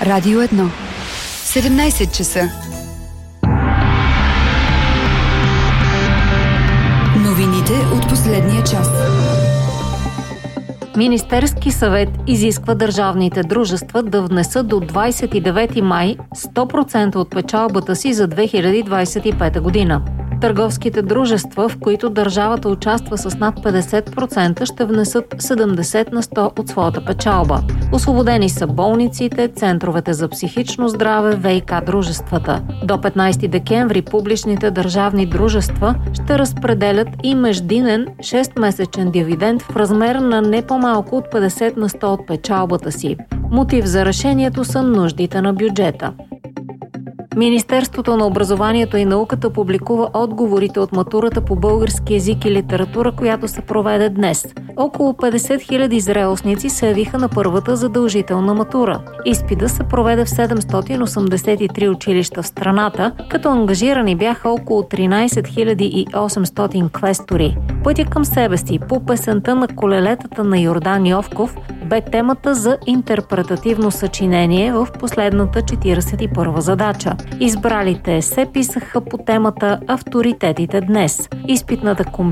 Радио 1. 17 часа. Новините от последния час. Министерски съвет изисква държавните дружества да внесат до 29 май 100% от печалбата си за 2025 година. Търговските дружества, в които държавата участва с над 50%, ще внесат 70 на 100 от своята печалба. Освободени са болниците, центровете за психично здраве, ВиК дружествата. До 15 декември публичните държавни дружества ще разпределят и междинен 6-месечен дивиденд в размер на не по-малко от 50 на 100 от печалбата си. Мотив за решението са нуждите на бюджета. Министерството на образованието и науката публикува отговорите от матурата по български език и литература, която се проведе днес. Около 50 000 зрелостници се явиха на първата задължителна матура. Изпита се проведе в 783 училища в страната, като ангажирани бяха около 13 800 квестори. Пътя към себе си по песента на колелетата на Йордан Йовков бе темата за интерпретативно съчинение в последната 41-а задача. Избралите се писаха по темата «Авторитетите днес». Изпитната